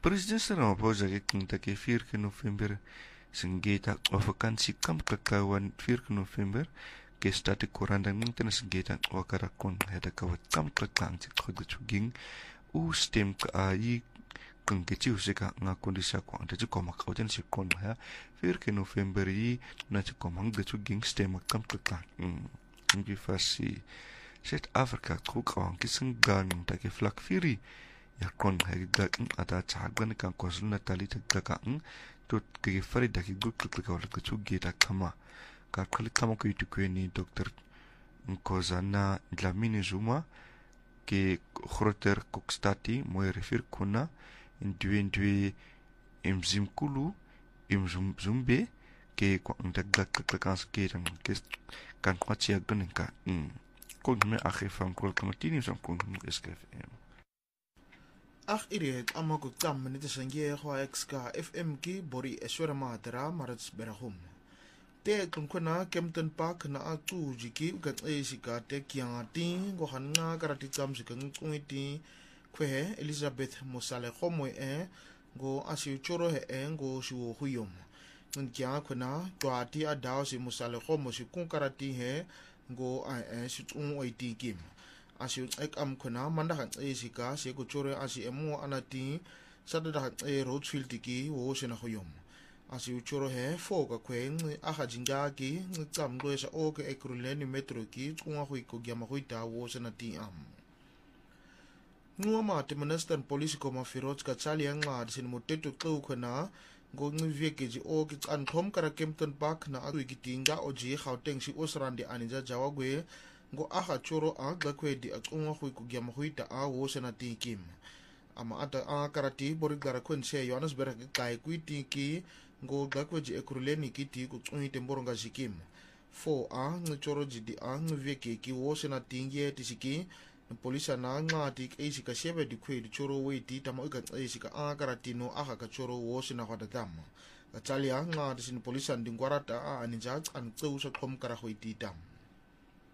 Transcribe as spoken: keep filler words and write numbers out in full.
President Ramaphosa gekkinta ke vier November senggeta o vakansie kam kakawan vier November ke stati korandang ningtena senggeta o karakon hada kawat kam kakang si koda chuging u stem ka ai kung keci usika nga kondisi ko ante ju koma kawajan si kon ha vier November yi na ju komang de chuging stem kam kakang ngi fasi South Africa kukawang kisang gang take flak firi ya kon hagdaking ata chagban kan KwaZulu Natal tagdakang tot kige fari daki gukuk kawal kuchugi ta kama ka kali kama ko itukweni Dr. Nkozana Dlamini Zuma ke Groter Kokstati moy refer kuna indwi imzimkulu imzumbe ke ko ndagdak kan skeren ke kan kwachi agban ka kon me agefam kol kamatini sam kon S K F M Ach iriet amma ko tam minute sangie ho X K F M ki bori eswera matera marats berahum. Te kun kuna Kempton Park na atu jiki ukat e sika te kiangati go hanga karati kam sika ngungiti kwe Elizabeth Mosale khomo e go asi choro he e go shu huyum. Ngia kuna twati adao si Mosale khomo si kun karati he go a e si un oiti kim. Asi ek am kuna mandahan e sika se ko chore asi emu anati sadada e Roadfield ki wo sena huyum asi choro he foka kwen aha jinga ki tsam do sa o ke ekruleni metro ki kunga hui ko gyama hui ta wo sena ti am nuama te minister police ko ma Firoz Katsali nga sin moteto tlo kuna go ngi ji o ki an thom kara Kempton Park na atu ki tinga oji Gauteng si osrandi anija jawagwe go aha choro a gakwedi akunga hui ku gyama hui ta a wo sena ti kim ama ata a karati bori gara kwen se Johannesburg kai ku ti ki go gakweji ekruleni ki ti ku tsungi temboronga sikim fo a ngchoro ji di a ngveke ki wo sena tingie ti siki polisa na nga ti e sika shebe di kwedi choro we ti tama ka e sika a karati no aha ka choro wo sena hada dam Katsali nga tin polisa ndingwarata a anija an tsu sa kom kara hui ti tam